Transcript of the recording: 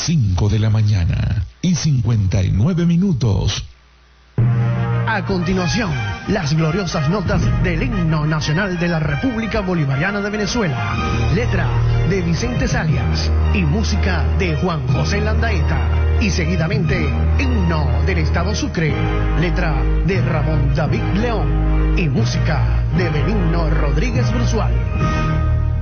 5 de la mañana y 59 minutos. A continuación, las gloriosas notas del himno nacional de la República Bolivariana de Venezuela. Letra de Vicente Salias y música de Juan José Landaeta. Y seguidamente, himno del Estado Sucre. Letra de Ramón David León y música de Benigno Rodríguez Brusual.